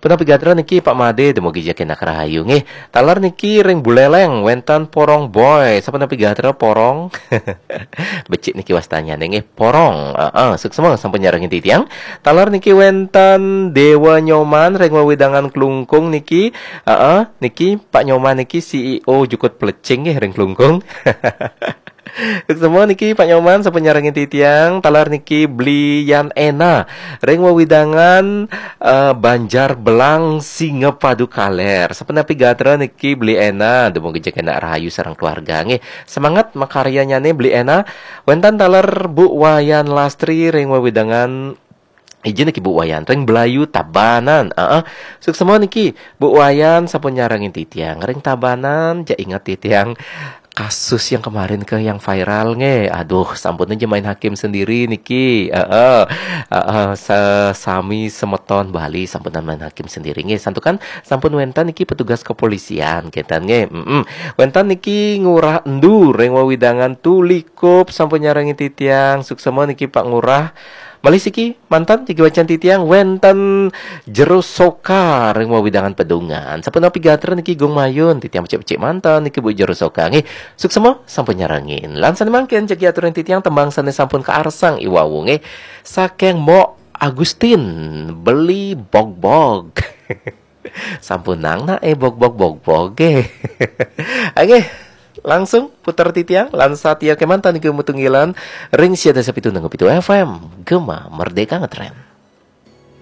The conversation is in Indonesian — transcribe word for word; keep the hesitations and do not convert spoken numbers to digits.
Puna pigatro niki Pak Made demogi jaken nak rahayu nggih. Talar niki ring buleleng wentan porong boy. Sapana pigatro porong. Becik niki wastanya nggih porong. Heeh, suksema sampun nyarengin titiang. Talar niki wentan Dewa Nyoman ring wewidangan klungkung niki. Heeh, niki Pak Nyoman niki C E O Jukut Plecing nggih ring klungkung. Semua niki Pak Nyoman sampun nyarengin titiang. Talar niki Blian Ena ring wewidangan uh, Banjar Belang Singa Padu Kaler. Sapena pigatra niki Bli Ena demoga jaken rahayu sareng keluarga nggih. Semangat makaryanya nih Bli Ena. Wentan talar Bu Wayan Lastri ring wewidangan izin niki Bu Wayan ring Belayu Tabanan. Heeh. Uh -uh. Semua niki Bu Wayan sampun nyarengin titiang ring Tabanan. Ja ingat titiang kasus yang kemarin ke yang viral nge, aduh sampun aja main hakim sendiri niki, uh, uh, uh, uh, sami semeton Bali sampun main hakim sendiri nge, santukan sampun wentan niki petugas kepolisian ketan nge, mm -mm. Wentan niki ngurah endur yang wawidangan tulikup sampun nyarangi titiang, suksema niki Pak Ngurah. Malisiki mantan tiga wacan titiang wentan jero soka ring wawidangan pedungan. Sapun pigatran niki gong mayun titiang becik-becik mantan niki Bu jero soka nggih. Suksema sampun nyarangin. Lansan mangken ceki aturan titiang tembang sane sampun kaarsang iwawu nggih. Sakeng Mo Agustin beli bog-bog. Sampun nang na eh bog-bog-bog-bog nggih. Oke. Langsung putar titiang lansa tia kemantan ke mutunggilan ring siada sapitu nanggupitu F M Gema Merdeka Ngetren.